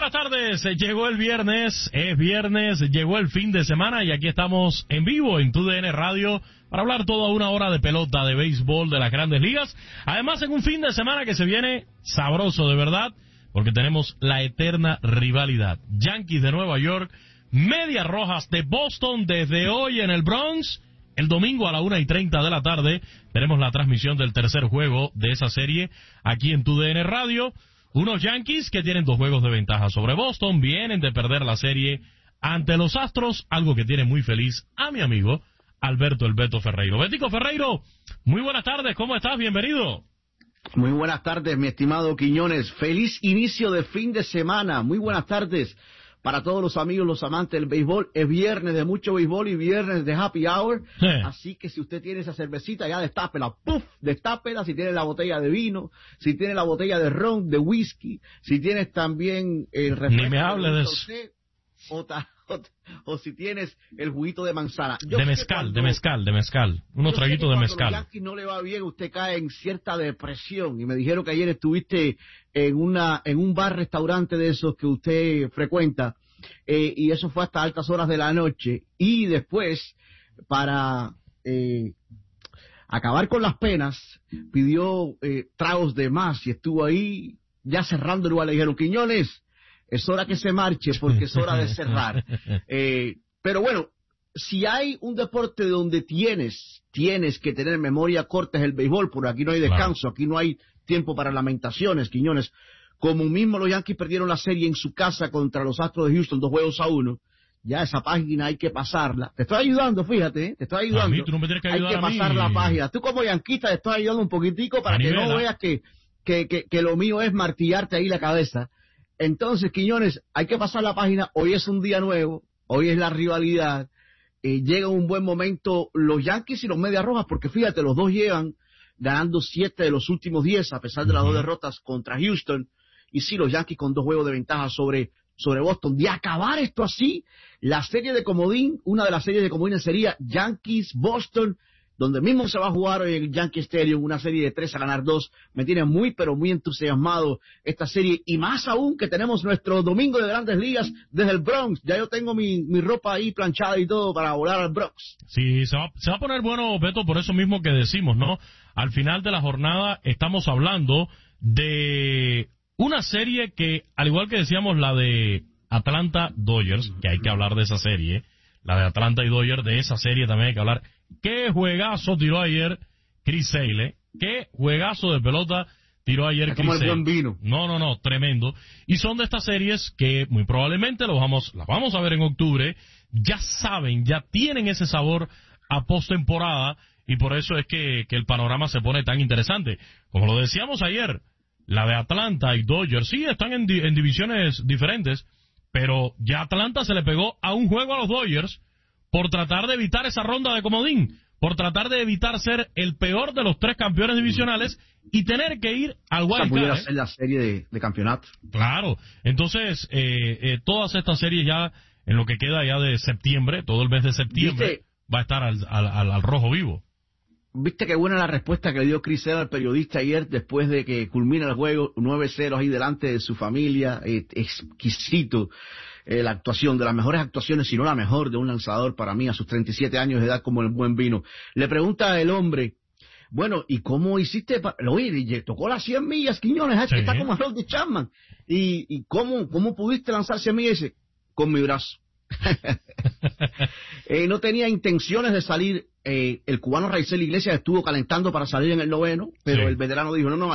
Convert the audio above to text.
buenas tardes, llegó el viernes, es viernes, llegó el fin de semana y aquí estamos en vivo en TUDN Radio para hablar toda una hora de pelota, de béisbol, de las grandes ligas. Además en un fin de semana que se viene sabroso de verdad, porque tenemos la eterna rivalidad. Yankees de Nueva York, Medias Rojas de Boston desde hoy en el Bronx. El domingo a la 1:30 de la tarde tenemos la transmisión del tercer juego de esa serie aquí en TUDN Radio. Unos Yankees que tienen 2 juegos de ventaja sobre Boston, vienen de perder la serie ante los Astros, algo que tiene muy feliz a mi amigo Alberto El Beto Ferreiro. Betico Ferreiro, muy buenas tardes, ¿cómo estás? Bienvenido. Muy buenas tardes, mi estimado Quiñones. Feliz inicio de fin de semana. Muy buenas tardes para todos los amigos, los amantes del béisbol. Es viernes de mucho béisbol y viernes de happy hour. Sí. Así que si usted tiene esa cervecita, ya destápela. ¡Puf! Destápela. Si tiene la botella de vino, si tiene la botella de ron, de whisky, si tienes también el refresco. Ni me hable de eso. O si tienes el juguito de manzana. De mezcal. Unos traguitos de mezcal. Cuando a los Yankees no le va bien, usted cae en cierta depresión. Y me dijeron que ayer estuviste en un bar-restaurante de esos que usted frecuenta. Y eso fue hasta altas horas de la noche. Y después, para acabar con las penas, pidió tragos de más y estuvo ahí ya cerrando el lugar. Le dijeron, Quiñones, es hora que se marche porque es hora de cerrar. Pero bueno, si hay un deporte donde tienes que tener memoria corta es el béisbol, porque aquí no hay descanso, claro. Aquí no hay tiempo para lamentaciones, Quiñones. Como mismo los Yankees perdieron la serie en su casa contra los Astros de Houston, 2-1, ya esa página hay que pasarla. Te estoy ayudando, fíjate, te estoy ayudando. A mí, tú no me tienes que ayudar. Hay que pasar la página. Tú como yanquista te estoy ayudando un poquitico para que no veas que lo mío es martillarte ahí la cabeza. Entonces, Quiñones, hay que pasar la página. Hoy es un día nuevo, hoy es la rivalidad. Llega un buen momento los Yankees y los Medias Rojas, porque fíjate, los dos llevan ganando 7 de los últimos 10, a pesar de las 2 derrotas contra Houston. Y sí, los Yankees con 2 juegos de ventaja sobre Boston. De acabar esto así, la serie de comodín, una de las series de comodines sería Yankees-Boston, donde mismo se va a jugar hoy en el Yankee Stadium, una serie de 3-2. Me tiene muy, pero muy entusiasmado esta serie, y más aún que tenemos nuestro domingo de Grandes Ligas desde el Bronx. Ya yo tengo mi ropa ahí planchada y todo para volar al Bronx. Sí, se va a poner bueno, Beto, por eso mismo que decimos, ¿no? Al final de la jornada estamos hablando de una serie que, al igual que decíamos la de Atlanta-Dodgers, que hay que hablar de esa serie, la de Atlanta y Dodgers, de esa serie también hay que hablar. Qué juegazo tiró ayer Chris Sale, qué juegazo de pelota tiró ayer Chris Sale. Como el buen vino. No, tremendo. Y son de estas series que muy probablemente las vamos a ver en octubre. Ya saben, ya tienen ese sabor a postemporada, y por eso es que el panorama se pone tan interesante. Como lo decíamos ayer, la de Atlanta y Dodgers, sí, están en divisiones diferentes, pero ya Atlanta se le pegó a un juego a los Dodgers por tratar de evitar esa ronda de comodín, por tratar de evitar ser el peor de los 3 campeones divisionales y tener que ir al wild card. Pudiera ser la serie de campeonato. Claro, entonces todas estas series ya, en lo que queda ya de septiembre, todo el mes de septiembre, ¿viste? Va a estar al rojo vivo. ¿Viste qué buena la respuesta que le dio Chris Sale al periodista ayer después de que culmina el juego 9-0 ahí delante de su familia? Exquisito la actuación, de las mejores actuaciones, si no la mejor de un lanzador para mí a sus 37 años de edad, como el buen vino. Le pregunta el hombre, bueno, ¿y cómo hiciste? Oye, tocó las 100 millas, Quiñones, sí. Que está como Harold de Chapman. ¿Y cómo pudiste lanzar 100 millas? Dice, con mi brazo. No tenía intenciones de salir. El cubano Raizel Iglesias estuvo calentando para salir en el 9º, pero sí. El veterano dijo, no,